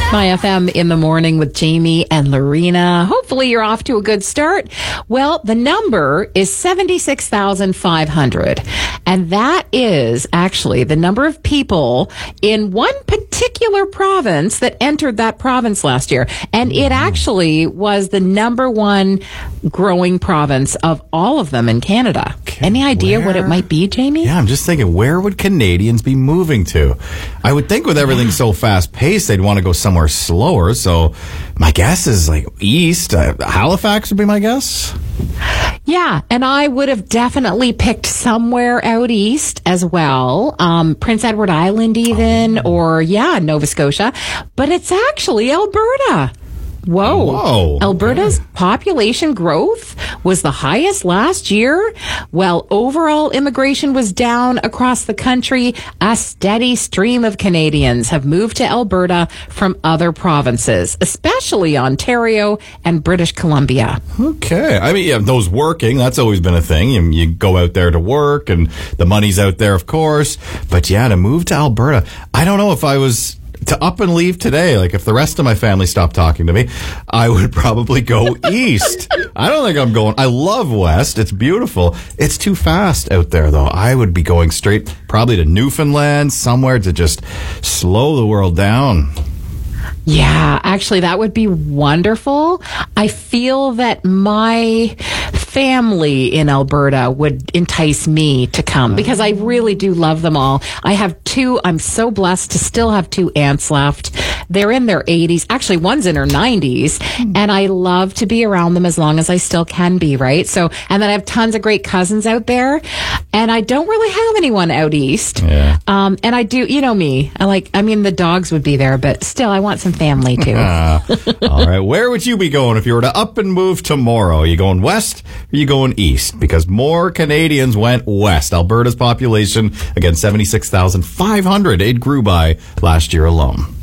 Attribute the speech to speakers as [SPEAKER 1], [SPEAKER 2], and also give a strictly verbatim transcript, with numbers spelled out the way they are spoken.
[SPEAKER 1] My F M in the morning with Jamie and Lorena. Hopefully you're off to a good start. Well, the number is seventy-six thousand five hundred. And that is actually the number of people in one particular province that entered that province last year. And it actually was the number one growing province of all of them in Canada. Okay, Any idea where? what it might be, Jamie?
[SPEAKER 2] Yeah, I'm just thinking, where would Canadians be moving to? I would think with everything so fast-paced, they'd want to go somewhere slower. So my guess is like east. Uh, Halifax would be my guess.
[SPEAKER 1] Yeah, and I would have definitely picked somewhere out east as well. Um, Prince Edward Island even, oh. or yeah, Nova Scotia. But it's actually Alberta. Whoa.
[SPEAKER 2] Whoa.
[SPEAKER 1] Alberta's okay. population growth was the highest last year. While overall immigration was down across the country, a steady stream of Canadians have moved to Alberta from other provinces, especially Ontario and British Columbia.
[SPEAKER 2] Okay. I mean, yeah, those working, that's always been a thing. You, you go out there to work and the money's out there, of course. But yeah, to move to Alberta, I don't know if I was... to up and leave today, like if the rest of my family stopped talking to me, I would probably go east. I don't think I'm going. I love west. It's beautiful. It's too fast out there, though. I would be going straight probably to Newfoundland, somewhere to just slow the world down.
[SPEAKER 1] Yeah, actually, that would be wonderful. I feel that my family in Alberta would entice me to come because I really do love them all. I have two, I'm so blessed to still have two aunts left. They're in their eighties. Actually, one's in her nineties. And I love to be around them as long as I still can be, right? So, and then I have tons of great cousins out there. And I don't really have anyone out east.
[SPEAKER 2] Yeah.
[SPEAKER 1] Um, and I do, you know me. I like, I mean, the dogs would be there, but still, I want some family too.
[SPEAKER 2] uh, all right. Where would you be going if you were to up and move tomorrow? Are you going west or are you going east? Because more Canadians went west. Alberta's population, again, seventy-six thousand five hundred. It grew by last year alone.